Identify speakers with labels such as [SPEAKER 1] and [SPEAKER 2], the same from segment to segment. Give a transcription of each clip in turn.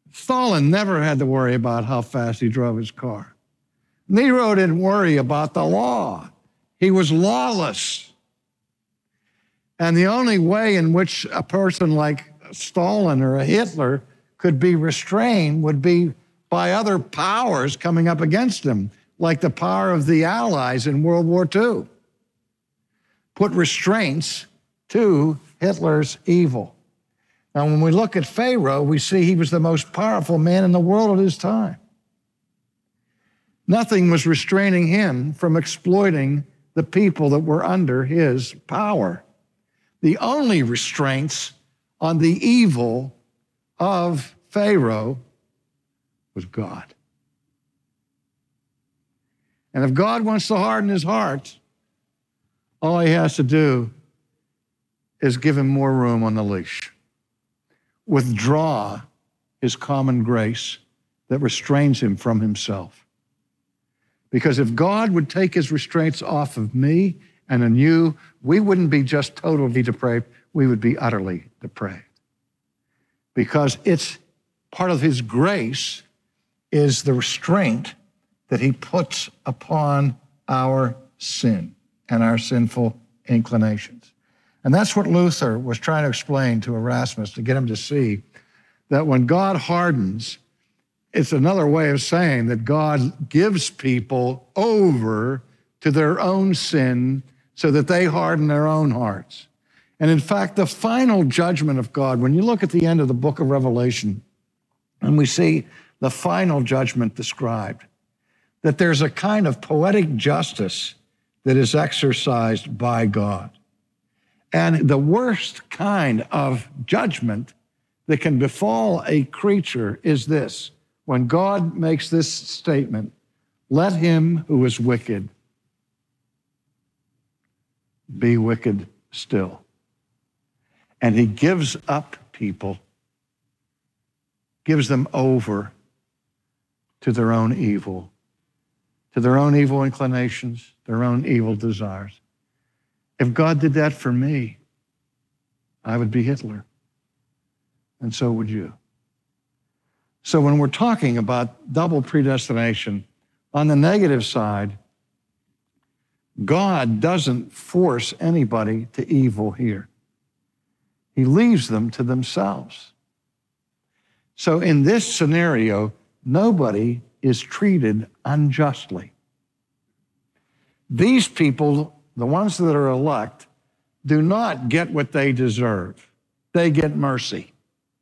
[SPEAKER 1] Stalin never had to worry about how fast he drove his car. Nero didn't worry about the law. He was lawless. And the only way in which a person like Stalin or a Hitler could be restrained would be by other powers coming up against him, like the power of the Allies in World War II. Put restraints to Hitler's evil. Now, when we look at Pharaoh, we see he was the most powerful man in the world at his time. Nothing was restraining him from exploiting the people that were under his power. The only restraints on the evil of Pharaoh was God. And if God wants to harden his heart, all he has to do is give him more room on the leash. Withdraw his common grace that restrains him from himself. Because if God would take his restraints off of me and on you, we wouldn't be just totally depraved, we would be utterly depraved. Because it's part of his grace is the restraint that he puts upon our sin and our sinful inclinations. And that's what Luther was trying to explain to Erasmus, to get him to see that when God hardens, it's another way of saying that God gives people over to their own sin so that they harden their own hearts. And in fact, the final judgment of God, when you look at the end of the book of Revelation, and we see the final judgment described, that there's a kind of poetic justice that is exercised by God. And the worst kind of judgment that can befall a creature is this: when God makes this statement, let him who is wicked be wicked still. And he gives up people, gives them over to their own evil inclinations, their own evil desires. If God did that for me, I would be Hitler. And so would you. So when we're talking about double predestination, on the negative side, God doesn't force anybody to evil here. He leaves them to themselves. So in this scenario, nobody is treated unjustly. These people, the ones that are elect, do not get what they deserve. They get mercy.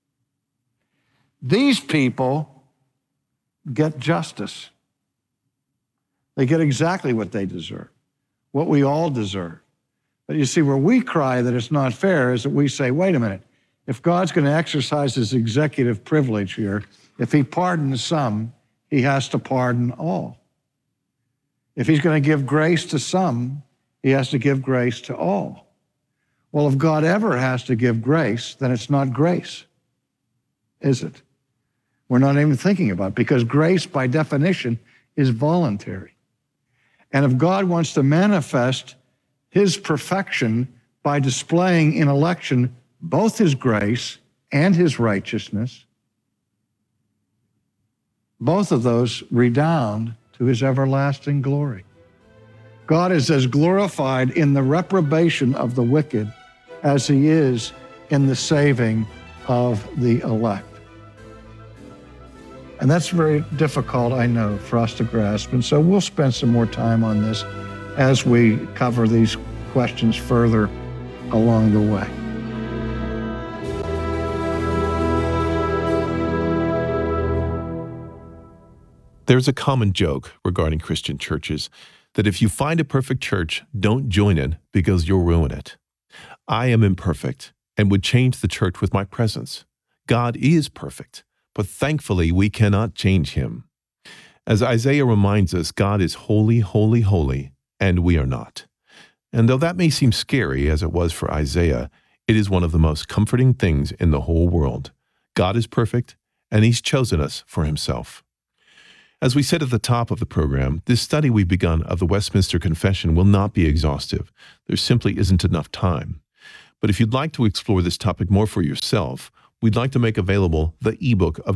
[SPEAKER 1] These people get justice. They get exactly what they deserve, what we all deserve. But you see, where we cry that it's not fair is that we say, wait a minute, if God's going to exercise his executive privilege here, if he pardons some, he has to pardon all. If he's going to give grace to some, he has to give grace to all. Well, if God ever has to give grace, then it's not grace, is it? We're not even thinking about it, because grace, by definition, is voluntary. And if God wants to manifest his perfection by displaying in election both his grace and his righteousness, both of those redound to his everlasting glory. God is as glorified in the reprobation of the wicked as he is in the saving of the elect. And that's very difficult, I know, for us to grasp. And so we'll spend some more time on this as we cover these questions further along the way.
[SPEAKER 2] There's a common joke regarding Christian churches that if you find a perfect church, don't join it because you'll ruin it. I am imperfect and would change the church with my presence. God is perfect, but thankfully we cannot change him. As Isaiah reminds us, God is holy, holy, holy, and we are not. And though that may seem scary, as it was for Isaiah, it is one of the most comforting things in the whole world. God is perfect, and he's chosen us for himself. As we said at the top of the program, this study we've begun of the Westminster Confession will not be exhaustive. There simply isn't enough time. But if you'd like to explore this topic more for yourself, we'd like to make available the ebook of